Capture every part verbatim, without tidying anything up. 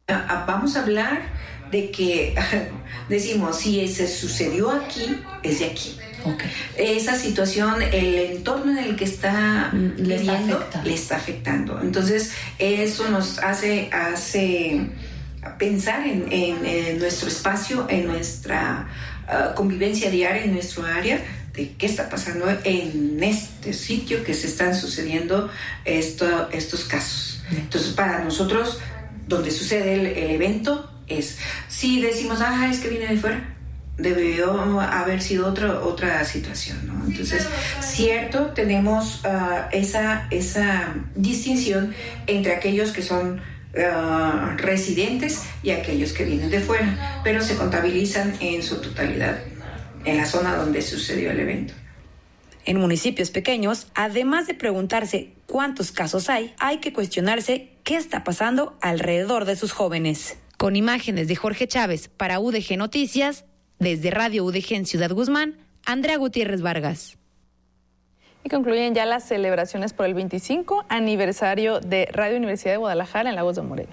Vamos a hablar de que decimos, si se sucedió aquí, es de aquí. Okay. Esa situación, el entorno en el que está le viviendo, está afectando. le está afectando. Entonces, eso nos hace, hace pensar en, en, en nuestro espacio, en nuestra uh, convivencia diaria, en nuestro área, de qué está pasando en este sitio que se están sucediendo esto, estos casos. Entonces, para nosotros, donde sucede el, el evento, es, si decimos, ah, es que viene de fuera, debió haber sido otra otra situación, ¿no? Entonces, cierto, tenemos uh, esa, esa distinción entre aquellos que son uh, residentes y aquellos que vienen de fuera, pero se contabilizan en su totalidad en la zona donde sucedió el evento. En municipios pequeños, además de preguntarse cuántos casos hay, hay que cuestionarse qué está pasando alrededor de sus jóvenes. Con imágenes de Jorge Chávez para U D G Noticias, desde Radio U D G en Ciudad Guzmán, Andrea Gutiérrez Vargas. Y concluyen ya las celebraciones por el veinticinco aniversario de Radio Universidad de Guadalajara en Lagos de Moreno.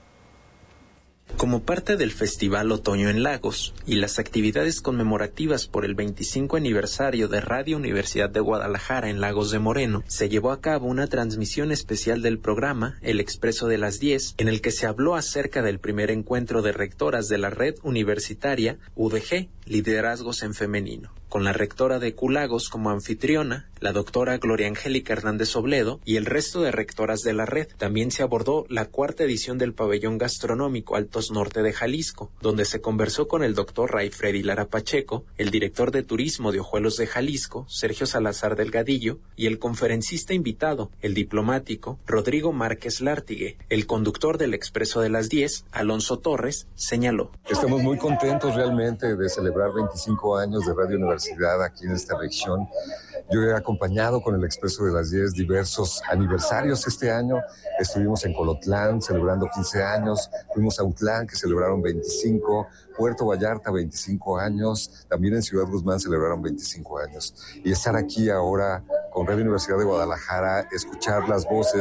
Como parte del Festival Otoño en Lagos y las actividades conmemorativas por el veinticinco aniversario de Radio Universidad de Guadalajara en Lagos de Moreno, se llevó a cabo una transmisión especial del programa El Expreso de las diez, en el que se habló acerca del primer encuentro de rectoras de la red universitaria U D G, Liderazgos en Femenino, con la rectora de Q Lagos como anfitriona, la doctora Gloria Angélica Hernández Obledo y el resto de rectoras de la red. También se abordó la cuarta edición del Pabellón Gastronómico Altos Norte de Jalisco, donde se conversó con el doctor Ray Freddy Lara Pacheco, el director de turismo de Ojuelos de Jalisco, Sergio Salazar Delgadillo, y el conferencista invitado, el diplomático Rodrigo Márquez Lártigue. El conductor del Expreso de las diez, Alonso Torres, señaló: Estamos muy contentos realmente de celebrar veinticinco años de Radio Universidad aquí en esta región. Yo he acompañado con el Expreso de las diez diversos aniversarios este año. Estuvimos en Colotlán celebrando quince años, fuimos a Utlán que celebraron veinticinco, Puerto Vallarta veinticinco años, también en Ciudad Guzmán celebraron veinticinco años. Y estar aquí ahora con Radio Universidad de Guadalajara, escuchar las voces